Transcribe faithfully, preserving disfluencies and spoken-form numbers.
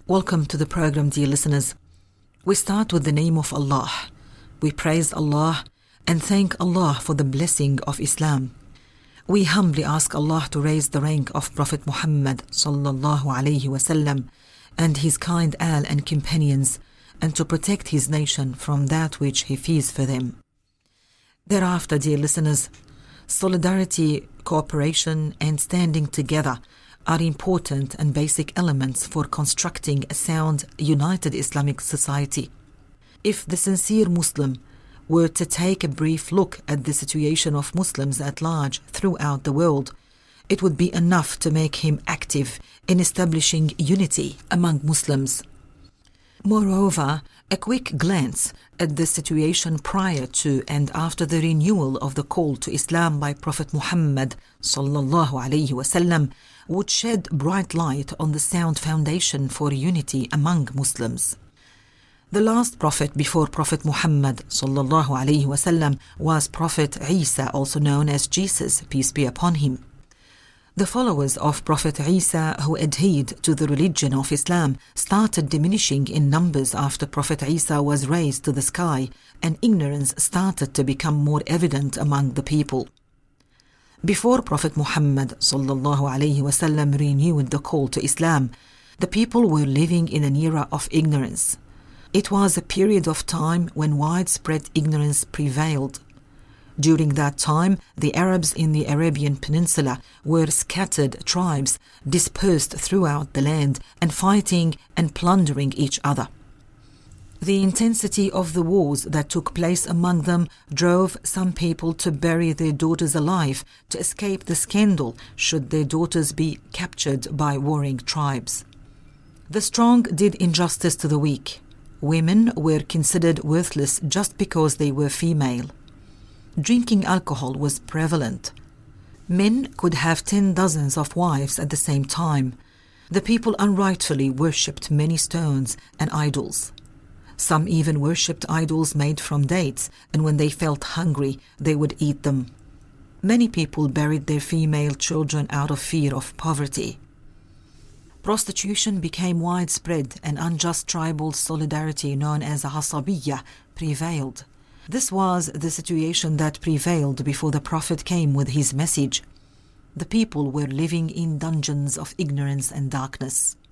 Welcome to the program, dear listeners. We start with the name of Allah. We praise Allah and thank Allah for the blessing of Islam. We humbly ask Allah to raise the rank of Prophet Muhammad sallallahu alayhi wasallam and his kind al and companions, and to protect his nation from that which he fears for them. Thereafter, dear listeners, solidarity, cooperation, and standing together are important and basic elements for constructing a sound, united Islamic society. If the sincere Muslim were to take a brief look at the situation of Muslims at large throughout the world, it would be enough to make him active in establishing unity among Muslims. Moreover, a quick glance at the situation prior to and after the renewal of the call to Islam by Prophet Muhammad sallallahu alayhi wasallam would shed bright light on the sound foundation for unity among Muslims. The last prophet before Prophet Muhammad sallallahu alayhi wasallam was Prophet Isa, also known as Jesus, peace be upon him. The followers of Prophet Isa who adhered to the religion of Islam started diminishing in numbers after Prophet Isa was raised to the sky, and ignorance started to become more evident among the people. Before Prophet Muhammad sallallahu alayhi wasallam renewed the call to Islam, the people were living in an era of ignorance. It was a period of time when widespread ignorance prevailed. During that time, the Arabs in the Arabian Peninsula were scattered tribes dispersed throughout the land and fighting and plundering each other. The intensity of the wars that took place among them drove some people to bury their daughters alive to escape the scandal should their daughters be captured by warring tribes. The strong did injustice to the weak. Women were considered worthless just because they were female. Drinking alcohol was prevalent. Men could have ten dozens of wives at the same time. The people unrightfully worshipped many stones and idols. Some even worshipped idols made from dates, and when they felt hungry, they would eat them. Many people buried their female children out of fear of poverty. Prostitution became widespread, and unjust tribal solidarity known as Asabiyya prevailed. This was the situation that prevailed before the Prophet came with his message. The people were living in dungeons of ignorance and darkness.